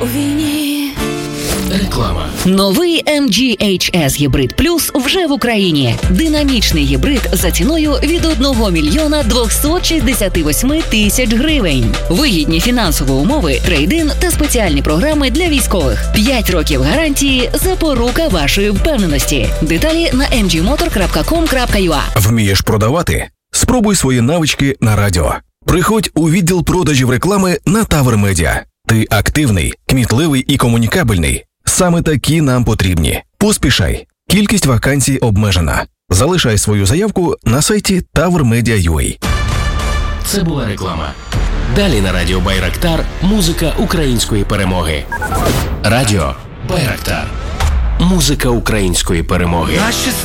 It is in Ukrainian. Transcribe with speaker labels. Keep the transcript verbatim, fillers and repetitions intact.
Speaker 1: Реклама.
Speaker 2: Новий ем джі ейч ес Гібрид Плюс вже в Україні. Динамічний гібрид за ціною від одного мільйона двохсот шістдесят вісім тисяч гривень. Вигідні фінансові умови, трейд-ін та спеціальні програми для військових. п'ять років гарантії – запорука вашої впевненості. Деталі на ем джі мотор крапка ком крапка ю а.
Speaker 3: Вмієш продавати? Спробуй свої навички на радіо. Приходь у відділ продажів реклами на Тавр Медіа. Ти активний, кмітливий і комунікабельний. Саме такі нам потрібні. Поспішай. Кількість вакансій обмежена. Залишай свою заявку на сайті тавр медіа крапка ю а.
Speaker 1: Це була реклама. Далі на радіо Байрактар музика української перемоги. Радіо Байрактар. Музика української перемоги.